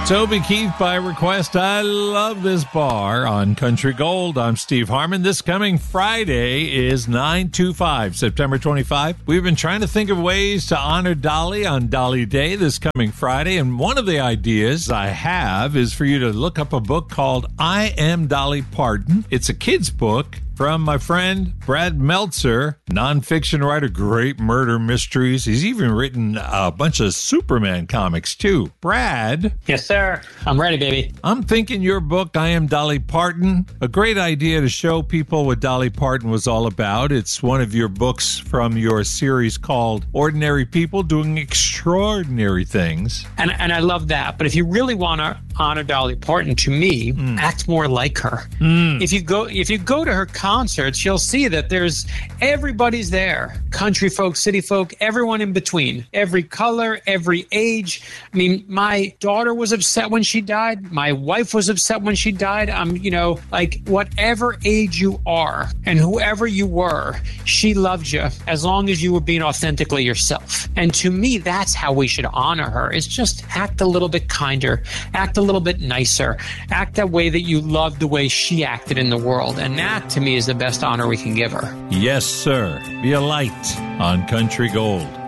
Toby Keith by request. I love this bar on Country Gold. I'm Steve Harmon. This coming Friday is 9/25, September 25. We've been trying to think of ways to honor Dolly on Dolly Day this coming Friday, and one of the ideas I have is for you to look up a book called I Am Dolly Parton. It's a kid's book from my friend Brad Meltzer, nonfiction writer, great murder mysteries. He's even written a bunch of Superman comics, too. Brad. Yes, sir. I'm ready, baby. I'm thinking your book, I Am Dolly Parton, a great idea to show people what Dolly Parton was all about. It's one of your books from your series called Ordinary People Doing Extraordinary Things. And I love that. But if you really want to honor Dolly Parton, to me, act more like her. If you go to her concerts, you'll see that there's everybody's there. Country folk, city folk, everyone in between. Every color, every age. I mean, my daughter was upset when she died. My wife was upset when she died. Like whatever age you are and whoever you were, she loved you as long as you were being authentically yourself. And to me, that's how we should honor her, is just act a little bit kinder, act a little bit nicer, act that way that you love the way she acted in the world. And that, to me, is the best honor we can give her. Yes, sir. Be a light on Country Gold.